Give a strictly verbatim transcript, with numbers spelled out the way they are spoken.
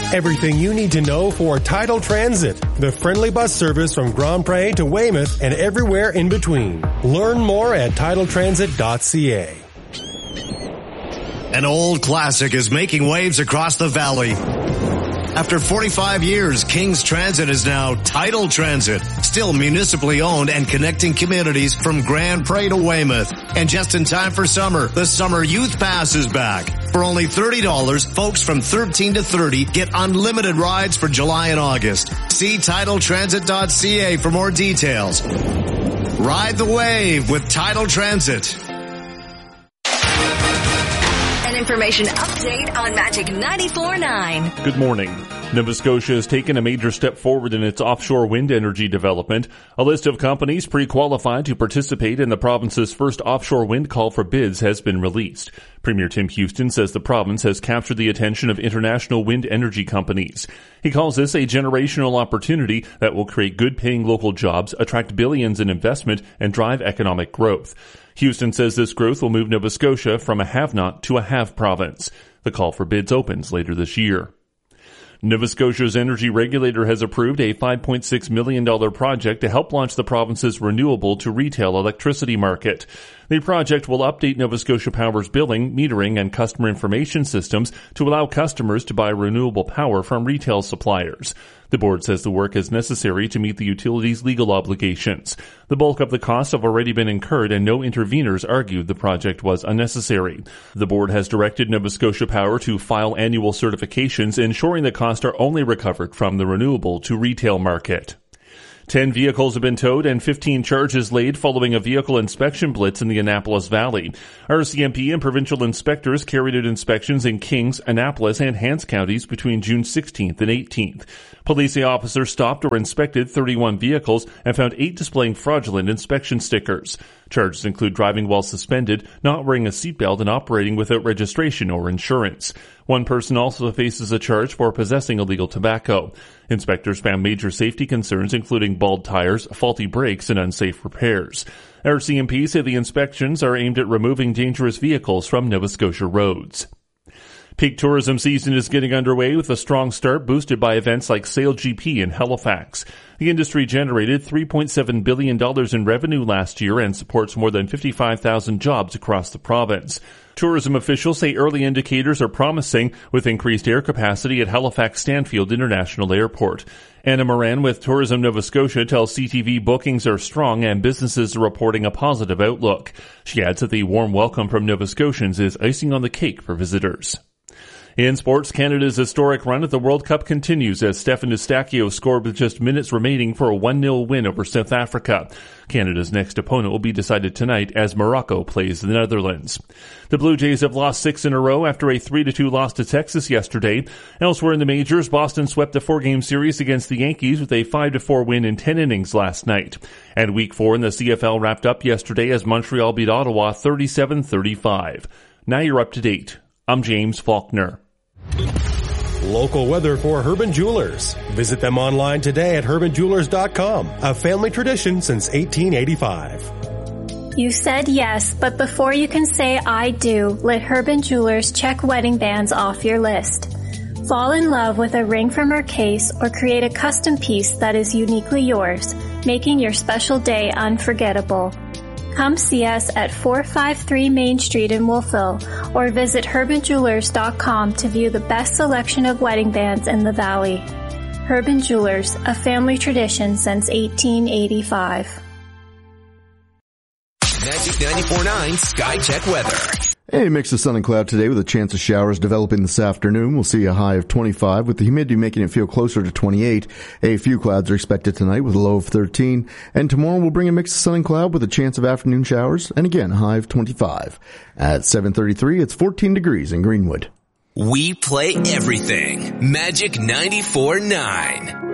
Everything you need to know for Tidal Transit, the friendly bus service from Grand Pré to Weymouth and everywhere in between. Learn more at tidal transit dot c a. An old classic is making waves across the valley. After forty-five years, King's Transit is now Tidal Transit, still municipally owned and connecting communities from Grand Pré to Weymouth. And just in time for summer, the Summer Youth Pass is back. For only thirty dollars, folks from thirteen to thirty get unlimited rides for July and August. See tidal transit dot c a for more details. Ride the wave with Tidal Transit. Information update on Magic ninety-four point nine. Good morning. Nova Scotia has taken a major step forward in its offshore wind energy development. A list of companies pre-qualified to participate in the province's first offshore wind call for bids has been released. Premier Tim Houston says the province has captured the attention of international wind energy companies. He calls this a generational opportunity that will create good-paying local jobs, attract billions in investment, and drive economic growth. Houston says this growth will move Nova Scotia from a have-not to a have province. The call for bids opens later this year. Nova Scotia's energy regulator has approved a five point six million dollars project to help launch the province's renewable to retail electricity market. The project will update Nova Scotia Power's billing, metering, and customer information systems to allow customers to buy renewable power from retail suppliers. The board says the work is necessary to meet the utility's legal obligations. The bulk of the costs have already been incurred and no interveners argued the project was unnecessary. The board has directed Nova Scotia Power to file annual certifications ensuring the costs are only recovered from the renewable to retail market. Ten vehicles have been towed and fifteen charges laid following a vehicle inspection blitz in the Annapolis Valley. R C M P and provincial inspectors carried out inspections in Kings, Annapolis, and Hants counties between June sixteenth and eighteenth. Police officers stopped or inspected thirty-one vehicles and found eight displaying fraudulent inspection stickers. Charges include driving while suspended, not wearing a seatbelt, and operating without registration or insurance. One person also faces a charge for possessing illegal tobacco. Inspectors found major safety concerns including bald tires, faulty brakes, and unsafe repairs. R C M P say the inspections are aimed at removing dangerous vehicles from Nova Scotia roads. Peak tourism season is getting underway with a strong start boosted by events like Sail G P in Halifax. The industry generated three point seven billion dollars in revenue last year and supports more than fifty-five thousand jobs across the province. Tourism officials say early indicators are promising with increased air capacity at Halifax Stanfield International Airport. Anna Moran with Tourism Nova Scotia tells C T V bookings are strong and businesses are reporting a positive outlook. She adds that the warm welcome from Nova Scotians is icing on the cake for visitors. In sports, Canada's historic run at the World Cup continues as Stefan Eustáquio scored with just minutes remaining for a one nil win over South Africa. Canada's next opponent will be decided tonight as Morocco plays the Netherlands. The Blue Jays have lost six in a row after a three to two loss to Texas yesterday. Elsewhere in the majors, Boston swept the four-game series against the Yankees with a five to four win in ten innings last night. And Week four in the C F L wrapped up yesterday as Montreal beat Ottawa thirty-seven thirty-five. Now you're up to date. I'm James Faulkner. Local weather for Herban Jewelers. Visit them online today at herban jewelers dot com. A family tradition since eighteen eighty-five. You said yes, but before you can say I do, let Herban Jewelers check wedding bands off your list. Fall in love with a ring from her case or create a custom piece that is uniquely yours, making your special day unforgettable. Come see us at four fifty-three Main Street in Wolfville or visit herban jewelers dot com to view the best selection of wedding bands in the Valley. Herban Jewelers, a family tradition since eighteen eighty-five. Magic ninety-four point nine Sky Check Weather. A mix of sun and cloud today with a chance of showers developing this afternoon. We'll see a high of twenty-five with the humidity making it feel closer to twenty-eight. A few clouds are expected tonight with a low of thirteen. And tomorrow we'll bring a mix of sun and cloud with a chance of afternoon showers and again a high of twenty-five. At seven thirty-three, it's fourteen degrees in Greenwood. We play everything. Magic ninety-four point nine.